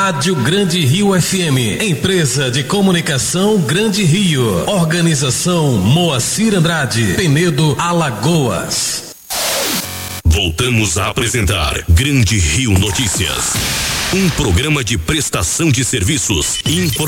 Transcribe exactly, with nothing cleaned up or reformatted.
Rádio Grande Rio F M, empresa de comunicação Grande Rio. Organização Moacir Andrade, Penedo, Alagoas. Voltamos a apresentar Grande Rio Notícias, um programa de prestação de serviços, informações